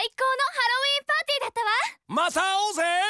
高のハロウィンパーティーだったわ。 また会おうぜ。